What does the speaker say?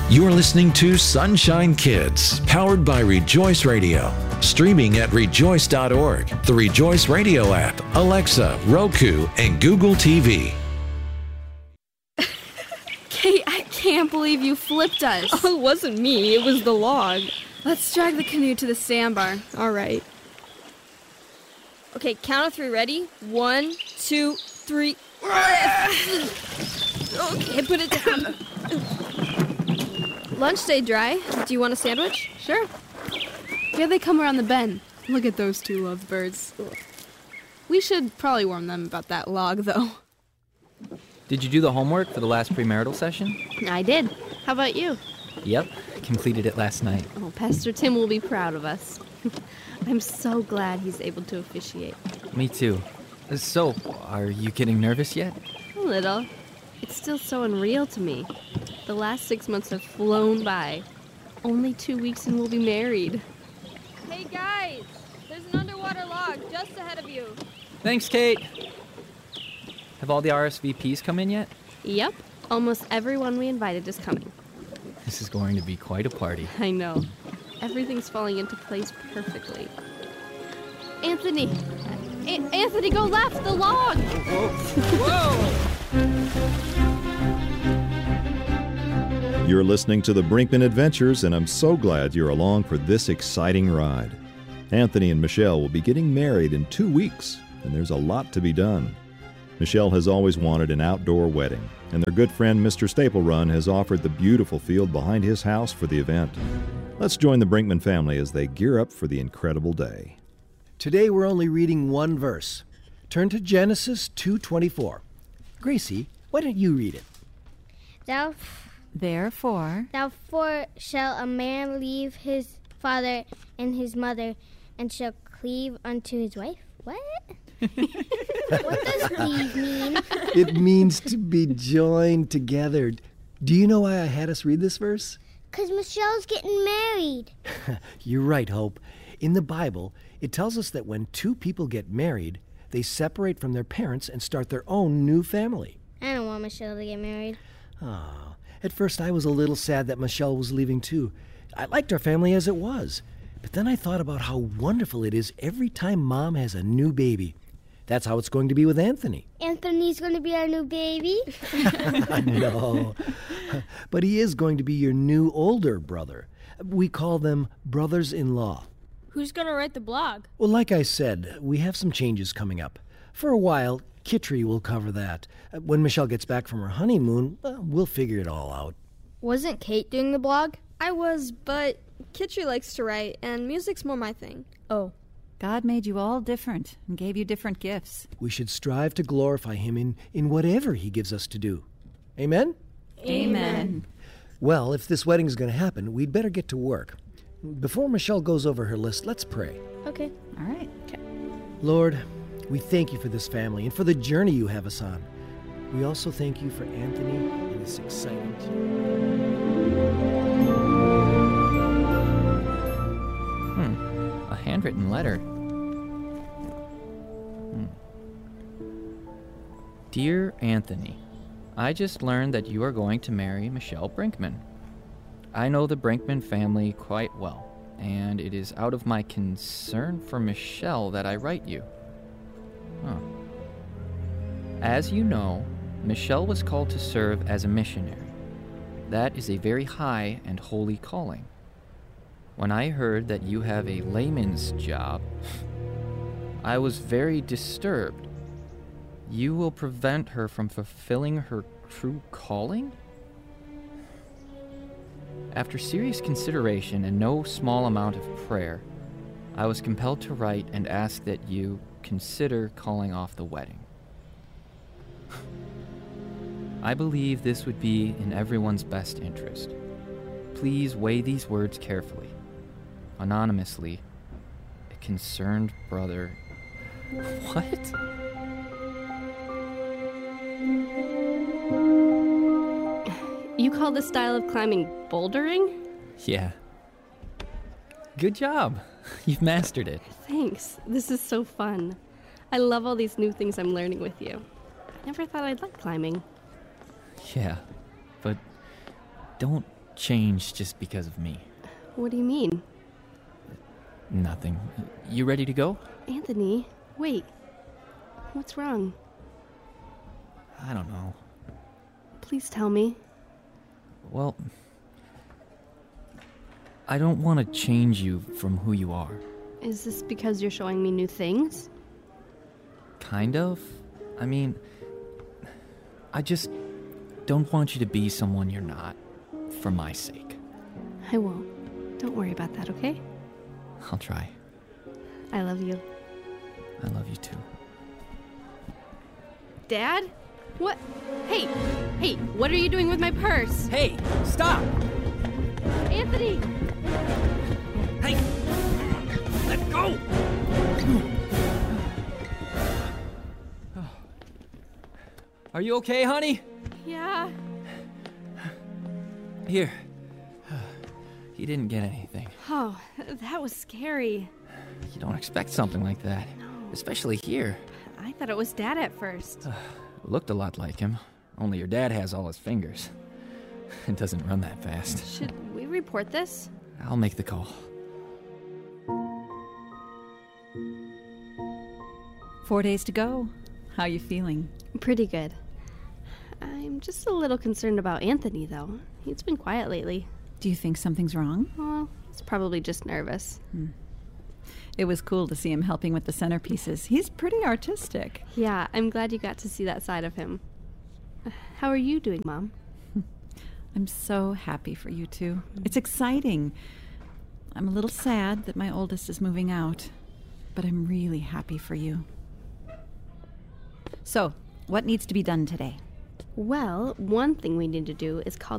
You're listening to Sunshine Kids, powered by Rejoice Radio. Streaming at rejoice.org, the Rejoice Radio app, Alexa, Roku, and Google TV. Kate, I can't believe you flipped us. Oh, it wasn't me. It was the log. Let's drag the canoe to the sandbar. All right. Okay, count of three. Ready? 1, 2, 3. Okay, put it down. Lunch stayed dry. Do you want a sandwich? Sure. Here they come around the bend. Look at those two lovebirds. We should probably warn them about that log, though. Did you do the homework for the last premarital session? I did. How about you? Yep, completed it last night. Oh, Pastor Tim will be proud of us. I'm so glad he's able to officiate. Me too. So, are you getting nervous yet? A little. It's still so unreal to me. The last 6 months have flown by. Only 2 weeks and we'll be married. Hey, guys. There's an underwater log just ahead of you. Thanks, Kate. Have all the RSVPs come in yet? Yep. Almost everyone we invited is coming. This is going to be quite a party. I know. Everything's falling into place perfectly. Anthony! Anthony, go left! The log! Whoa! You're listening to the Brinkman Adventures, and I'm so glad you're along for this exciting ride. Anthony and Michelle will be getting married in 2 weeks, and there's a lot to be done. Michelle has always wanted an outdoor wedding, and their good friend Mr. Staple Run has offered the beautiful field behind his house for the event. Let's join the Brinkman family as they gear up for the incredible day. Today we're only reading one verse. Turn to Genesis 2:24. Gracie, why don't you read it? Therefore shall a man leave his father and his mother, and shall cleave unto his wife. What? What does cleave mean? It means to be joined together. Do you know why I had us read this verse? 'Cause Michelle's getting married. You're right, Hope. In the Bible, it tells us that when two people get married, they separate from their parents and start their own new family. I don't want Michelle to get married. Ah, at first I was a little sad that Michelle was leaving too. I liked our family as it was. But then I thought about how wonderful it is every time Mom has a new baby. That's how it's going to be with Anthony. Anthony's going to be our new baby? No. But he is going to be your new older brother. We call them brothers-in-law. Who's going to write the blog? Well, like I said, we have some changes coming up. For a while, Kitri will cover that. When Michelle gets back from her honeymoon, we'll figure it all out. Wasn't Kate doing the blog? I was, but Kitri likes to write, and music's more my thing. Oh. God made you all different and gave you different gifts. We should strive to glorify Him in whatever He gives us to do. Amen? Amen. Well, if this wedding is going to happen, we'd better get to work. Before Michelle goes over her list, let's pray. Okay. All right. Okay. Lord, we thank you for this family and for the journey you have us on. We also thank you for Anthony and this exciting A handwritten letter. Dear Anthony, I just learned that you are going to marry Michelle Brinkman. I know the Brinkman family quite well, and it is out of my concern for Michelle that I write you. As you know, Michelle was called to serve as a missionary. That is a very high and holy calling. When I heard that you have a layman's job, I was very disturbed. You will prevent her from fulfilling her true calling? After serious consideration and no small amount of prayer, I was compelled to write and ask that you consider calling off the wedding. I believe this would be in everyone's best interest. Please weigh these words carefully. Anonymously, a concerned brother. What? You call this style of climbing bouldering? Yeah. Good job. You've mastered it. Thanks. This is so fun. I love all these new things I'm learning with you. I never thought I'd like climbing. Yeah, but don't change just because of me. What do you mean? Nothing. You ready to go? Anthony, wait. What's wrong? I don't know. Please tell me. Well, I don't want to change you from who you are. Is this because you're showing me new things? Kind of. I mean, I just don't want you to be someone you're not, for my sake. I won't. Don't worry about that, okay? I'll try. I love you. I love you too. Dad? What? Hey! Hey, what are you doing with my purse? Hey, stop! Anthony! Hey! Let go! Are you okay, honey? Yeah. Here. He didn't get anything. Oh, that was scary. You don't expect something like that. No. Especially here. I thought it was Dad at first. Looked a lot like him. Only your dad has all his fingers. It doesn't run that fast. Should we report this? I'll make the call. 4 days to go. How you feeling? Pretty good. I'm just a little concerned about Anthony, though. He's been quiet lately. Do you think something's wrong? Well, he's probably just nervous. It was cool to see him helping with the centerpieces. He's pretty artistic. Yeah, I'm glad you got to see that side of him. How are you doing, Mom? I'm so happy for you two. It's exciting. I'm a little sad that my oldest is moving out, but I'm really happy for you. So, what needs to be done today? Well, one thing we need to do is call